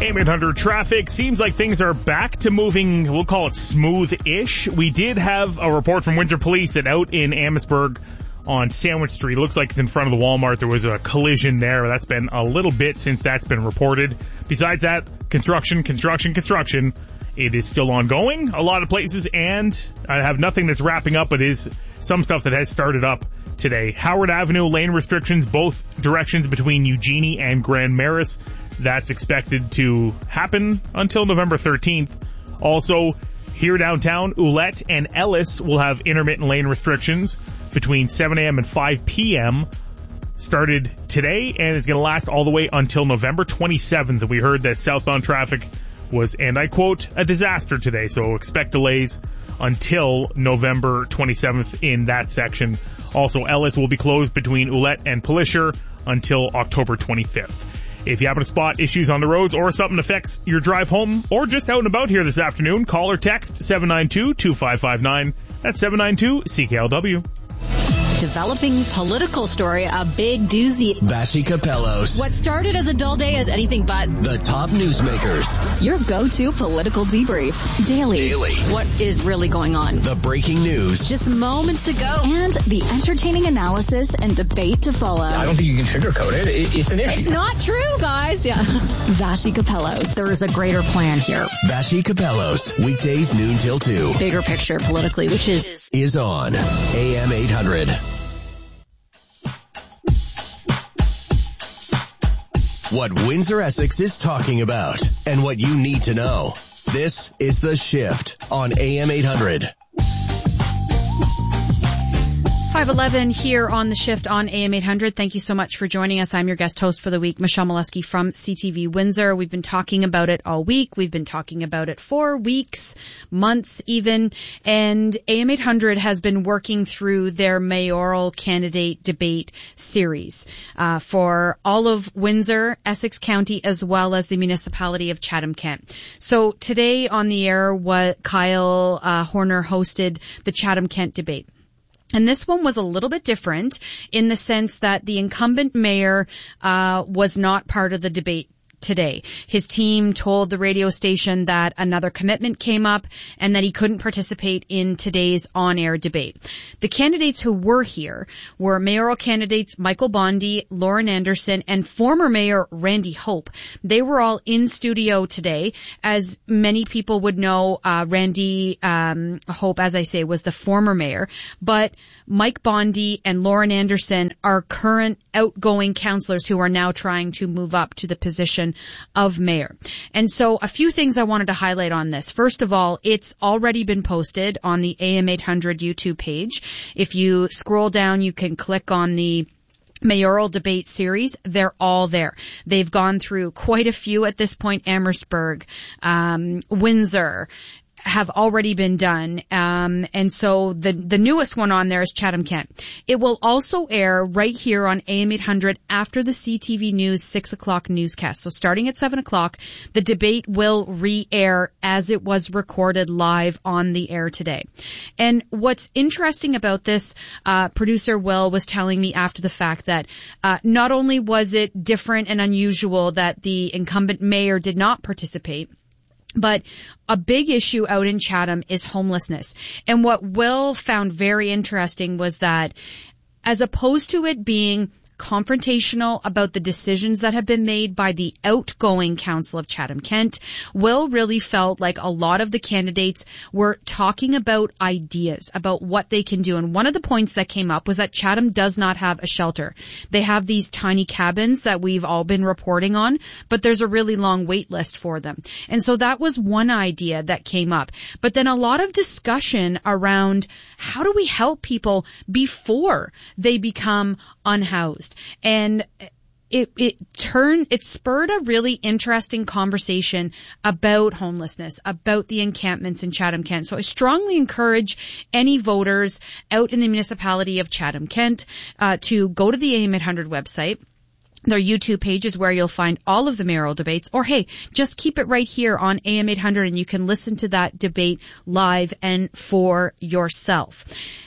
AM800 traffic. Seems like things are back to moving, we'll call it smooth-ish. We did have a report from Windsor Police that out in Amherstburg on Sandwich Street, looks like it's in front of the Walmart, there was a collision there. That's been a little bit since that's been reported. Besides that, construction. It is still ongoing, a lot of places, and I have nothing that's wrapping up, but is some stuff that has started up today. Howard Avenue lane restrictions, both directions between Eugenie and Grand Maris. That's expected to happen until November 13th. Also, here downtown, Ouellette and Ellis will have intermittent lane restrictions between 7 a.m. and 5 p.m. Started today and is going to last all the way until November 27th. We heard that southbound traffic was, and I quote, a disaster today, so expect delays until November 27th in that section. Also, Ellis will be closed between Ouellette and Pelisher until October 25th. If you happen to spot issues on the roads or something affects your drive home or just out and about here this afternoon, call or text 792-2559. That's 792-CKLW. Developing political story, a big doozy. Vassy Capellos. What started as a dull day is anything but. The top newsmakers. Your go-to political debrief. Daily. What is really going on? The breaking news. Just moments ago. And the entertaining analysis and debate to follow. I don't think you can sugarcoat it. It's an issue. It's not true, guys. Yeah. Vassy Capellos. There is a greater plan here. Vassy Capellos. Weekdays noon till 2. Bigger picture politically, which is on AM 800. What Windsor Essex is talking about and what you need to know. This is The Shift on AM 800. 5:11 here on The Shift on AM 800. Thank you so much for joining us. I'm your guest host for the week, Michelle Molesky from CTV Windsor. We've been talking about it all week. We've been talking about it for weeks, months even. And AM 800 has been working through their mayoral candidate debate series for all of Windsor, Essex County, as well as the municipality of Chatham-Kent. So today on the air, Kyle Horner hosted the Chatham-Kent debate. And this one was a little bit different in the sense that the incumbent mayor was not part of the debate today. His team told the radio station that another commitment came up and that he couldn't participate in today's on-air debate. The candidates who were here were mayoral candidates Michael Bondi, Lauren Anderson, and former mayor Randy Hope. They were all in studio today. As many people would know, Randy Hope, as I say, was the former mayor, but Mike Bondi and Lauren Anderson are current outgoing councillors who are now trying to move up to the position of mayor. And so a few things I wanted to highlight on this. First of all, it's already been posted on the AM 800 YouTube page. If you scroll down, you can click on the mayoral debate series. They're all there. They've gone through quite a few at this point. Amherstburg, Windsor, have already been done. And so the newest one on there is Chatham-Kent. It will also air right here on AM 800 after the CTV News 6 o'clock newscast. So starting at 7 o'clock, the debate will re-air as it was recorded live on the air today. And what's interesting about this, producer Will was telling me after the fact that not only was it different and unusual that the incumbent mayor did not participate, but a big issue out in Chatham is homelessness. And what Will found very interesting was that as opposed to it being confrontational about the decisions that have been made by the outgoing council of Chatham-Kent, Will really felt like a lot of the candidates were talking about ideas, about what they can do. And one of the points that came up was that Chatham does not have a shelter. They have these tiny cabins that we've all been reporting on, but there's a really long wait list for them. And so that was one idea that came up. But then a lot of discussion around how do we help people before they become unhoused. And it spurred a really interesting conversation about homelessness, about the encampments in Chatham-Kent. So I strongly encourage any voters out in the municipality of Chatham-Kent to go to the AM 800 website. Their YouTube page is where you'll find all of the mayoral debates. Or hey, just keep it right here on AM 800 and you can listen to that debate live and for yourself.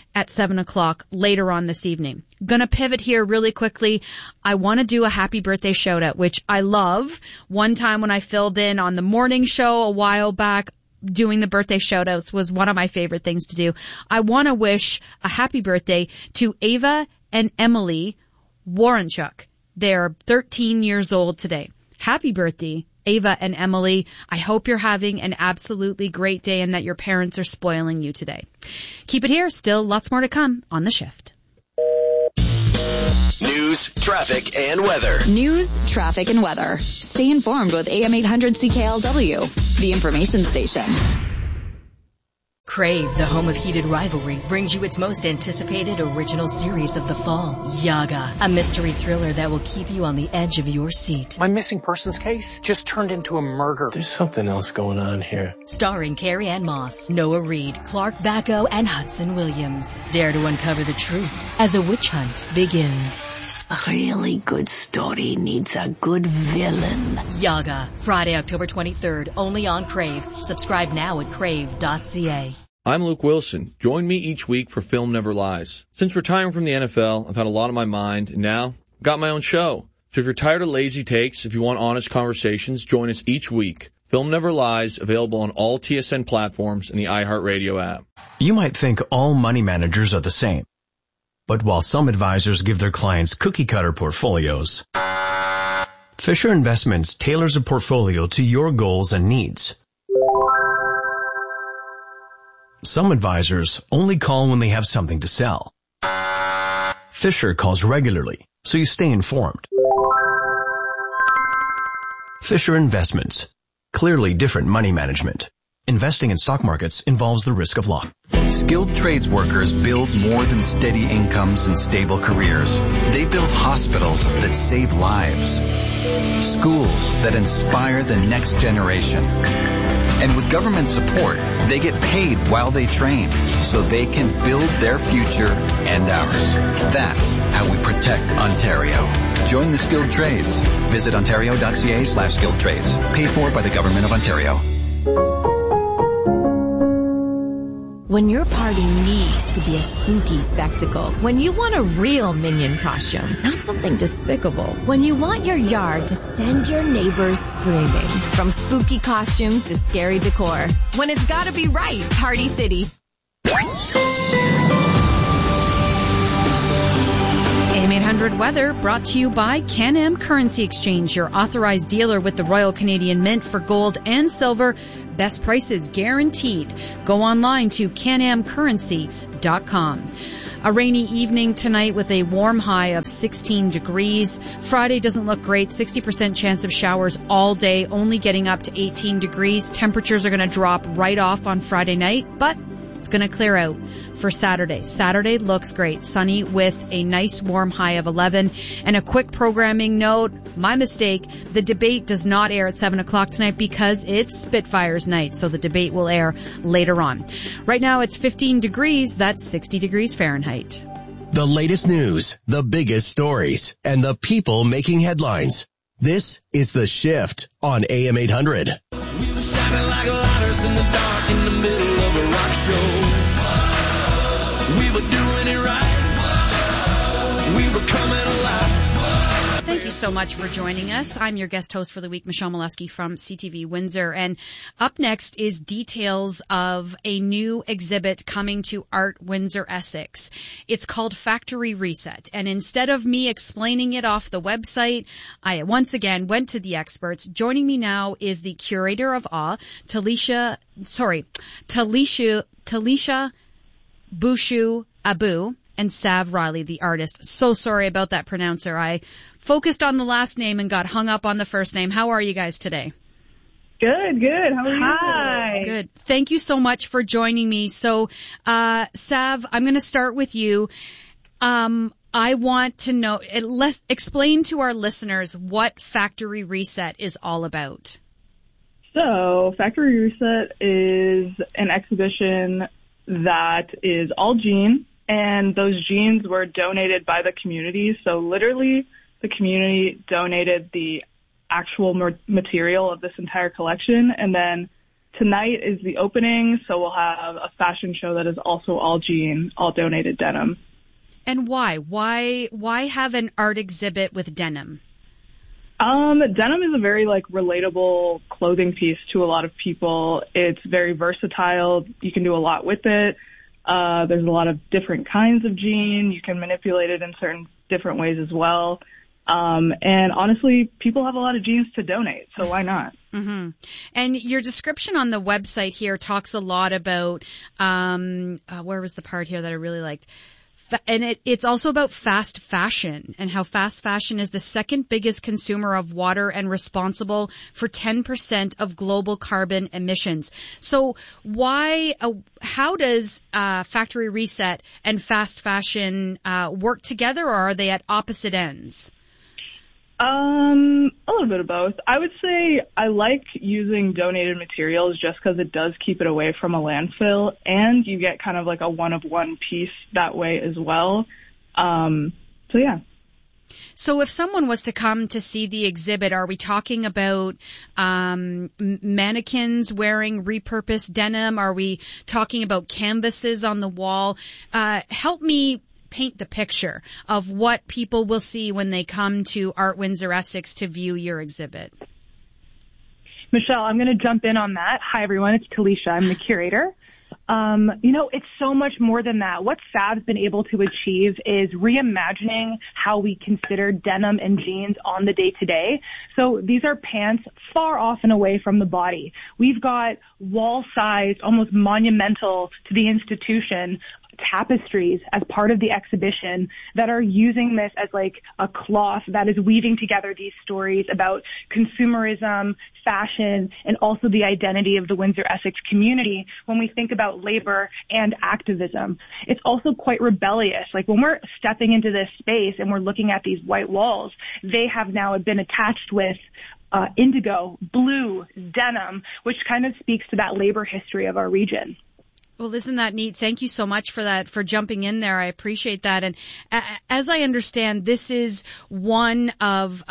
at 7 o'clock later on this evening. Gonna pivot here really quickly. I want to do a happy birthday shout out, which I love. One time when I filled in on the morning show a while back, doing the birthday shout outs was one of my favorite things to do. I want to wish a happy birthday to Ava and Emily Warrenchuk. They're 13 years old today. Happy birthday, Ava and Emily. I hope you're having an absolutely great day and that your parents are spoiling you today. Keep it here. Still lots more to come on The Shift. News, traffic, and weather. News, traffic, and weather. Stay informed with AM 800 CKLW, the information station. Crave, the home of heated rivalry, brings you its most anticipated original series of the fall, Yaga, a mystery thriller that will keep you on the edge of your seat. My missing persons case just turned into a murder. There's something else going on here. Starring Carrie Ann Moss, Noah Reid, Clark Bacco, and Hudson Williams. Dare to uncover the truth as a witch hunt begins. A really good story needs a good villain. Yaga, Friday, October 23rd, only on Crave. Subscribe now at crave.ca. I'm Luke Wilson. Join me each week for Film Never Lies. Since retiring from the NFL, I've had a lot on my mind, and now I've got my own show. So if you're tired of lazy takes, if you want honest conversations, join us each week. Film Never Lies, available on all TSN platforms and the iHeartRadio app. You might think all money managers are the same. But while some advisors give their clients cookie-cutter portfolios, Fisher Investments tailors a portfolio to your goals and needs. Some advisors only call when they have something to sell. Fisher calls regularly, so you stay informed. Fisher Investments. Clearly different money management. Investing in stock markets involves the risk of loss. Skilled trades workers build more than steady incomes and stable careers. They build hospitals that save lives, schools that inspire the next generation. And with government support, they get paid while they train so they can build their future and ours. That's how we protect Ontario. Join the skilled trades. Visit ontario.ca/skilled trades. Paid for by the Government of Ontario. When your party needs to be a spooky spectacle, when you want a real Minion costume, not something despicable, when you want your yard to send your neighbors screaming, from spooky costumes to scary decor, when it's gotta be right, Party City. AM 800 weather brought to you by Can-Am Currency Exchange, your authorized dealer with the Royal Canadian Mint for gold and silver. Best prices guaranteed. Go online to canamcurrency.com. A rainy evening tonight with a warm high of 16 degrees. Friday doesn't look great. 60% chance of showers all day, only getting up to 18 degrees. Temperatures are going to drop right off on Friday night, but it's going to clear out for Saturday. Saturday looks great. Sunny with a nice warm high of 11. And a quick programming note, my mistake, the debate does not air at 7 o'clock tonight because it's Spitfires night. So the debate will air later on. Right now it's 15 degrees. That's 60 degrees Fahrenheit. The latest news, the biggest stories, and the people making headlines. This is The Shift on AM 800. We were shining like lighters in the dark in the middle of a rock show. We were doing it right. We were coming alive. Thank you so much for joining us. I'm your guest host for the week, Michelle Molesky from CTV Windsor. And up next is details of a new exhibit coming to Art Windsor Essex. It's called Factory Reset. And instead of me explaining it off the website, I once again went to the experts. Joining me now is the curator of awe, Talisha Bushu Abu, and Sav Riley, the artist. So sorry about that pronouncer. I focused on the last name and got hung up on the first name. How are you guys today? Good. How are you? Hi. Good. Thank you so much for joining me. So, Sav, I'm going to start with you. I want to know, explain to our listeners what Factory Reset is all about. So, Factory Reset is an exhibition that is all jeans, and those jeans were donated by the community. So literally the community donated the actual material of this entire collection, and then tonight is the opening, so we'll have a fashion show that is also all jean, all donated denim. And why? Why have an art exhibit with denim? Denim is a very relatable clothing piece to a lot of people. It's very versatile. You can do a lot with it. There's a lot of different kinds of jean. You can manipulate it in certain different ways as well. And honestly, people have a lot of jeans to donate, so why not? Mm-hmm. And your description on the website here talks a lot about, where was the part here that I really liked? And it's also about fast fashion and how fast fashion is the second biggest consumer of water and responsible for 10% of global carbon emissions. So how does Factory Reset and fast fashion work together, or are they at opposite ends? A little bit of both. I would say I like using donated materials just because it does keep it away from a landfill, and you get kind of like a one-of-one piece that way as well. So yeah. So if someone was to come to see the exhibit, are we talking about mannequins wearing repurposed denim? Are we talking about canvases on the wall? Help me paint the picture of what people will see when they come to Art Windsor Essex to view your exhibit. Michelle, I'm going to jump in on that. Hi, everyone. It's Talisha. I'm the curator. It's so much more than that. What Sav's been able to achieve is reimagining how we consider denim and jeans on the day-to-day. So these are pants far off and away from the body. We've got wall-sized, almost monumental to the institution, tapestries as part of the exhibition that are using this as like a cloth that is weaving together these stories about consumerism, fashion, and also the identity of the Windsor Essex community when we think about labor and activism. It's also quite rebellious. Like when we're stepping into this space and we're looking at these white walls, they have now been attached with indigo, blue, denim, which kind of speaks to that labor history of our region. Well, isn't that neat? Thank you so much for that, for jumping in there. I appreciate that. And as I understand, this is one of,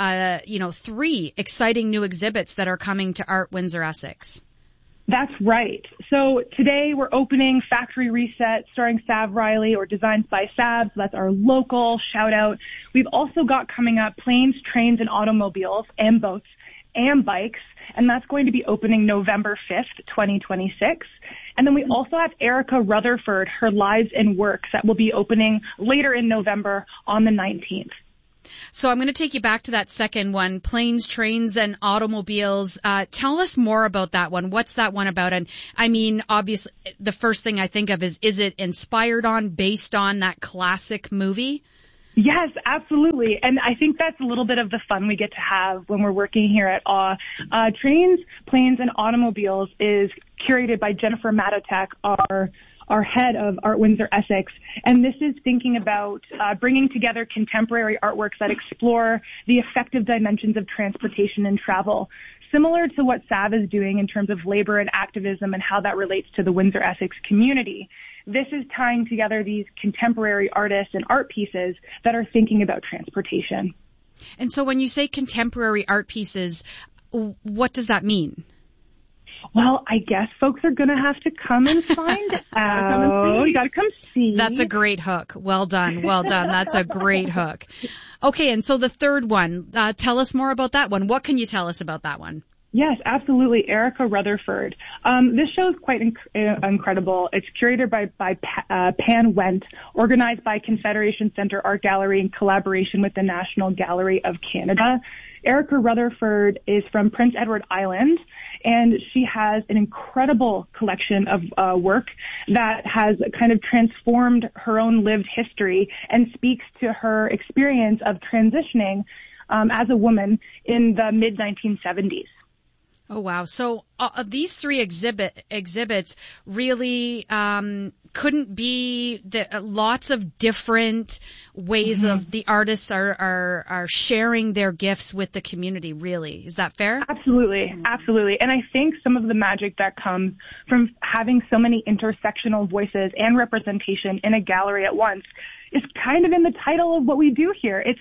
3 exciting new exhibits that are coming to Art Windsor Essex. That's right. So today we're opening Factory Reset starring Sav Riley, or Designed by Sav. So that's our local shout out. We've also got coming up Planes, Trains, and Automobiles and Boats and Bikes. And that's going to be opening November 5th, 2026. And then we also have Erica Rutherford, her Lives and Works, that will be opening later in November on the 19th. So I'm going to take you back to that second one, Planes, Trains, and Automobiles. Tell us more about that one. What's that one about? And I mean, obviously, the first thing I think of is it inspired on, based on that classic movie? Yes, absolutely. And I think that's a little bit of the fun we get to have when we're working here at AWE. Trains, Planes, and Automobiles is curated by Jennifer Matotek, our head of Art Windsor Essex. And this is thinking about bringing together contemporary artworks that explore the effective dimensions of transportation and travel, similar to what Sav is doing in terms of labor and activism and how that relates to the Windsor Essex community. This is tying together these contemporary artists and art pieces that are thinking about transportation. And so when you say contemporary art pieces, what does that mean? Well, I guess folks are going to have to come and find out. You got to come see. That's a great hook. Well done. Well done. That's a great hook. Okay, and so the third one, tell us more about that one. What can you tell us about that one? Yes, absolutely. Erica Rutherford. This show is quite incredible. It's curated by Pan Wendt, organized by Confederation Centre Art Gallery in collaboration with the National Gallery of Canada. Erica Rutherford is from Prince Edward Island, and she has an incredible collection of work that has kind of transformed her own lived history and speaks to her experience of transitioning as a woman in the mid-1970s. Oh, wow. So these 3 exhibits really couldn't be lots of different ways of the artists are sharing their gifts with the community, really. Is that fair? Absolutely. Absolutely. And I think some of the magic that comes from having so many intersectional voices and representation in a gallery at once is kind of in the title of what we do here. It's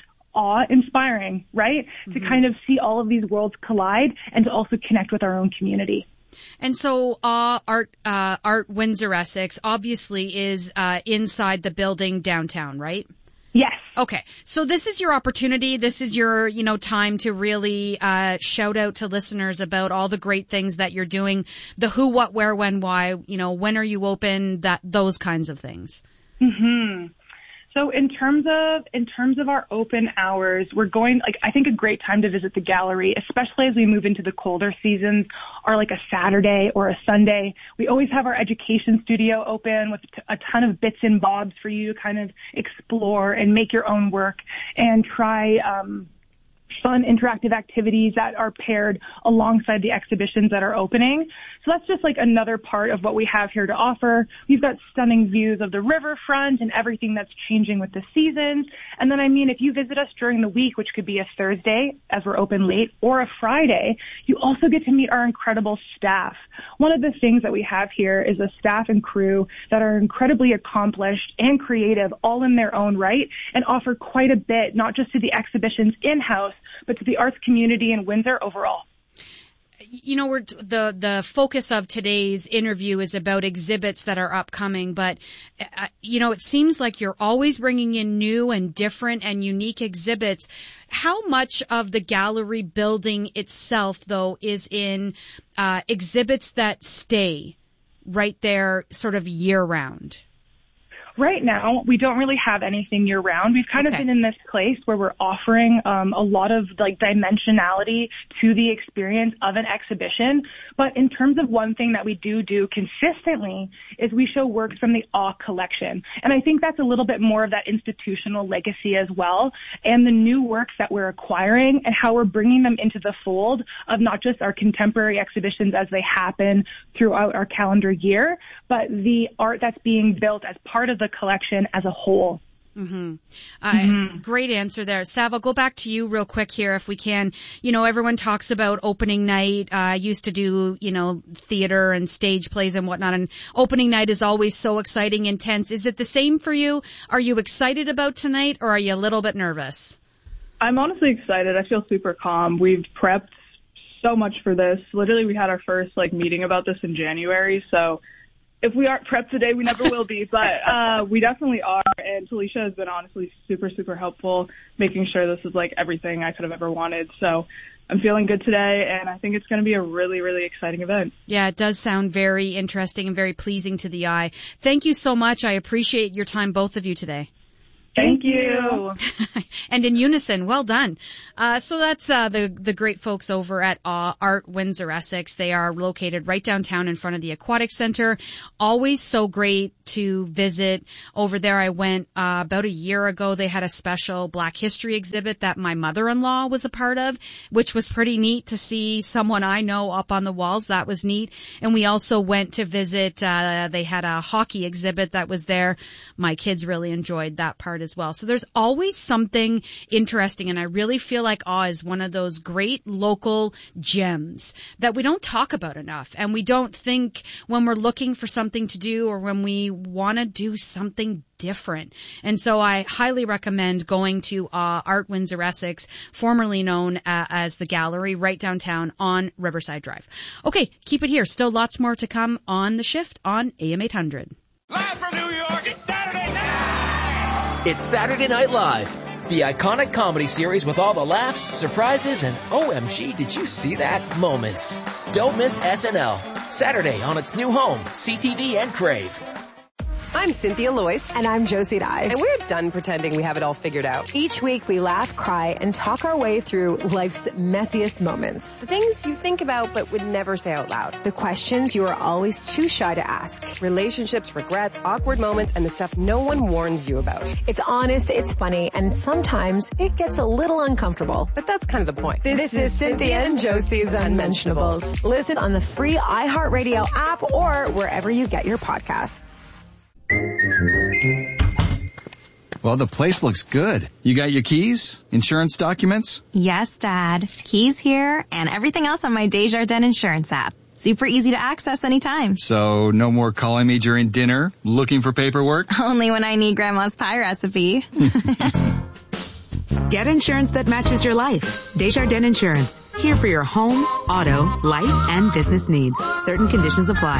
awe-inspiring, right? Mm-hmm. To kind of see all of these worlds collide and to also connect with our own community. And so Art Windsor Essex obviously is inside the building downtown, right? Yes. Okay. So this is your opportunity. This is your, time to really shout out to listeners about all the great things that you're doing, the who, what, where, when, why, when are you open, those kinds of things. Mm-hmm. So in terms of our open hours, we're going, I think a great time to visit the gallery, especially as we move into the colder seasons, are like a Saturday or a Sunday. We always have our education studio open with a ton of bits and bobs for you to kind of explore and make your own work and try, fun interactive activities that are paired alongside the exhibitions that are opening. So that's just like another part of what we have here to offer. We've got stunning views of the riverfront and everything that's changing with the seasons. And then, if you visit us during the week, which could be a Thursday as we're open late or a Friday, you also get to meet our incredible staff. One of the things that we have here is a staff and crew that are incredibly accomplished and creative all in their own right and offer quite a bit, not just to the exhibitions in-house, but to the arts community in Windsor overall. The focus of today's interview is about exhibits that are upcoming, but, it seems like you're always bringing in new and different and unique exhibits. How much of the gallery building itself, though, is in exhibits that stay right there sort of year-round? Right now, we don't really have anything year-round. We've kind of been in this place where we're offering a lot of dimensionality to the experience of an exhibition. But in terms of one thing that we do consistently is we show works from the Awe collection. And I think that's a little bit more of that institutional legacy as well, and the new works that we're acquiring and how we're bringing them into the fold of not just our contemporary exhibitions as they happen throughout our calendar year, but the art that's being built as part of the collection as a whole. Great answer there. Sav, I'll go back to you real quick here if we can. Everyone talks about opening night. I used to do, theater and stage plays and whatnot, and opening night is always so exciting, intense. Is it the same for you? Are you excited about tonight, or are you a little bit nervous? I'm honestly excited. I feel super calm. We've prepped so much for this. Literally, we had our first meeting about this in January, so if we aren't prepped today, we never will be, but we definitely are, and Talisha has been honestly super, super helpful, making sure this is everything I could have ever wanted. So I'm feeling good today, and I think it's going to be a really, really exciting event. Yeah, it does sound very interesting and very pleasing to the eye. Thank you so much. I appreciate your time, both of you, today. Thank you. And in unison, well done. So that's the great folks over at Art Windsor Essex. They are located right downtown in front of the Aquatic Center. Always so great to visit over there. I went about a year ago. They had a special Black History exhibit that my mother-in-law was a part of, which was pretty neat to see someone I know up on the walls. That was neat. And we also went to visit, they had a hockey exhibit that was there. My kids really enjoyed that part as well. So there's always something interesting, and I really feel like Awe is one of those great local gems that we don't talk about enough, and we don't think when we're looking for something to do or when we want to do something different. And so I highly recommend going to Art Windsor Essex, formerly known as the Gallery, right downtown on Riverside Drive. Okay, keep it here. Still lots more to come on The Shift on AM 800. Live from New York, it's Saturday night! It's Saturday Night Live, the iconic comedy series with all the laughs, surprises, and OMG, did you see that moments. Don't miss SNL, Saturday on its new home, CTV and Crave. I'm Cynthia Loyce. And I'm Josie Dye. And we're done pretending we have it all figured out. Each week we laugh, cry, and talk our way through life's messiest moments. The things you think about but would never say out loud. The questions you are always too shy to ask. Relationships, regrets, awkward moments, and the stuff no one warns you about. It's honest, it's funny, and sometimes it gets a little uncomfortable. But that's kind of the point. This is Cynthia and Josie's Unmentionables. Listen on the free iHeartRadio app or wherever you get your podcasts. Well, the place looks good. You got your keys? Insurance documents? Yes, Dad. Keys here and everything else on my Desjardins insurance app. Super easy to access anytime. So no more calling me during dinner, looking for paperwork? Only when I need Grandma's pie recipe. Get insurance that matches your life. Desjardins Insurance. Here for your home, auto, life, and business needs. Certain conditions apply.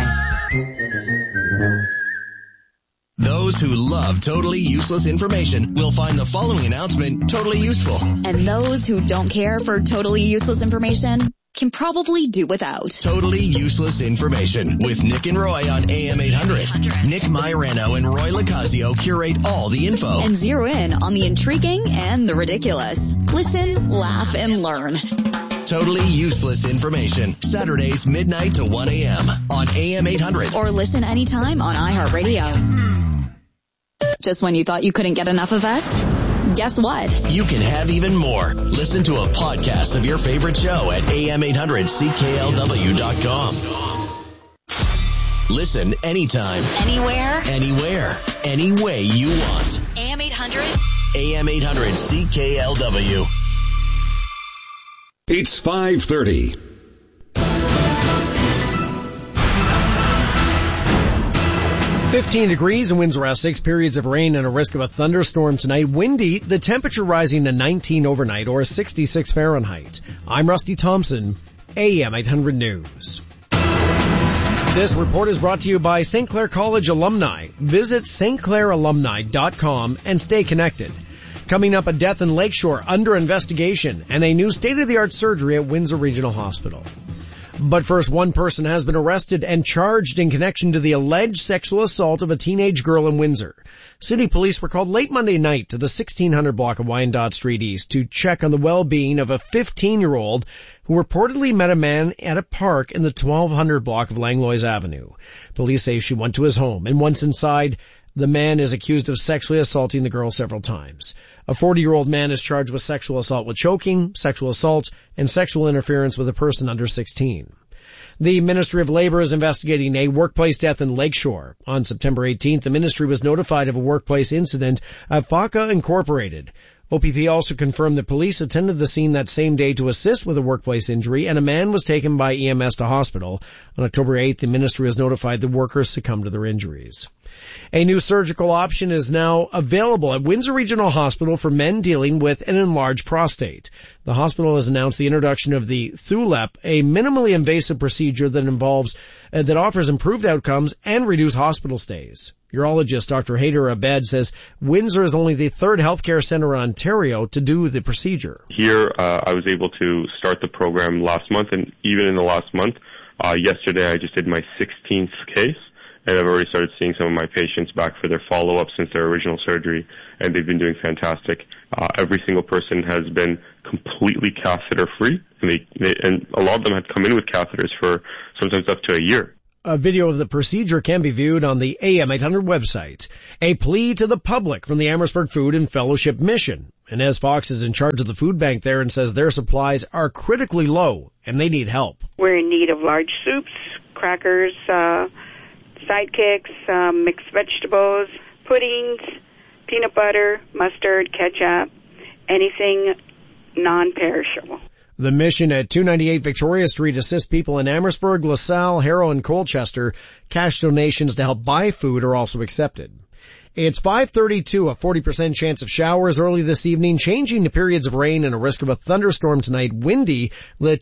Those who love totally useless information will find the following announcement totally useful. And those who don't care for totally useless information can probably do without. Totally useless information with Nick and Roy on AM 800. Nick Majorano and Roy Locasio curate all the info and zero in on the intriguing and the ridiculous. Listen, laugh, and learn. Totally useless information. Saturdays midnight to 1 a.m. on AM 800. Or listen anytime on iHeartRadio. Just when you thought you couldn't get enough of us? Guess what? You can have even more. Listen to a podcast of your favorite show at am800cklw.com. Listen anytime. Anywhere. Anywhere. Any way you want. AM 800. AM 800 CKLW. It's 5:30. $15 degrees in Windsor, Essex, periods of rain and a risk of a thunderstorm tonight. Windy, the temperature rising to 19 overnight or 66 Fahrenheit. I'm Rusty Thompson, AM 800 News. This report is brought to you by St. Clair College alumni. Visit stclairalumni.com and stay connected. Coming up, a death in Lakeshore under investigation and a new state-of-the-art surgery at Windsor Regional Hospital. But first, one person has been arrested and charged in connection to the alleged sexual assault of a teenage girl in Windsor. City police were called late Monday night to the 1600 block of Wyandotte Street East to check on the well-being of a 15-year-old who reportedly met a man at a park in the 1200 block of Langlois Avenue. Police say she went to his home, and once inside, the man is accused of sexually assaulting the girl several times. A 40-year-old man is charged with sexual assault with choking, sexual assault, and sexual interference with a person under 16. The Ministry of Labor is investigating a workplace death in Lakeshore. On September 18th, the ministry was notified of a workplace incident at FACA Incorporated. OPP also confirmed that police attended the scene that same day to assist with a workplace injury, and a man was taken by EMS to hospital. On October 8th, the ministry was notified the workers succumbed to their injuries. A new surgical option is now available at Windsor Regional Hospital for men dealing with an enlarged prostate. The hospital has announced the introduction of the Thulep, a minimally invasive procedure that offers improved outcomes and reduced hospital stays. Urologist Dr. Haider Abed says Windsor is only the third healthcare center in Ontario to do the procedure. Here, I was able to start the program last month, and even in the last month, yesterday I just did my 16th case. And I've already started seeing some of my patients back for their follow-up since their original surgery, and they've been doing fantastic. Every single person has been completely catheter-free, and a lot of them had come in with catheters for sometimes up to a year. A video of the procedure can be viewed on the AM 800 website. A plea to the public from the Amherstburg Food and Fellowship Mission. Inez Fox is in charge of the food bank there and says their supplies are critically low and they need help. We're in need of large soups, crackers, sidekicks, mixed vegetables, puddings, peanut butter, mustard, ketchup, anything non-perishable. The mission at 298 Victoria Street assists people in Amherstburg, LaSalle, Harrow, and Colchester. Cash donations to help buy food are also accepted. It's 5:32, a 40% chance of showers early this evening, changing to periods of rain and a risk of a thunderstorm tonight. Windy, the